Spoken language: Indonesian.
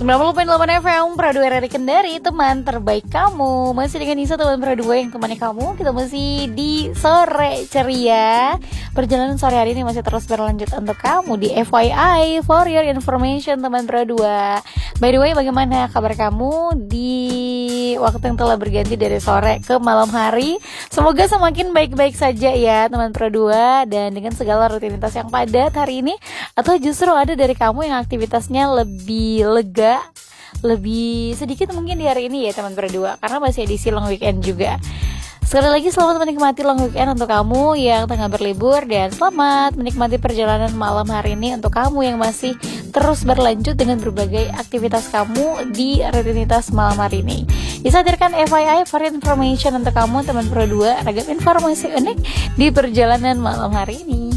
90.8 FM Pro 2 RRI Kendari, teman terbaik kamu. Masih dengan Nisa, teman Pro 2 yang temani kamu. Kita masih di sore ceria. Perjalanan sore hari ini masih terus berlanjut untuk kamu di FYI, for your information, teman Pro 2. By the way, bagaimana kabar kamu di waktu yang telah berganti dari sore ke malam hari? Semoga semakin baik-baik saja ya, teman Pro 2. Dan dengan segala rutinitas yang padat hari ini, atau justru ada dari kamu yang aktivitasnya lebih lega, lebih sedikit mungkin di hari ini ya, teman berdua, karena masih edisi long weekend juga. Sekali lagi selamat menikmati long weekend untuk kamu yang tengah berlibur, dan selamat menikmati perjalanan malam hari ini untuk kamu yang masih terus berlanjut dengan berbagai aktivitas kamu di rutinitas malam hari ini. Disadarkan FYI, for information untuk kamu, teman Pro 2, ragam informasi unik di perjalanan malam hari ini.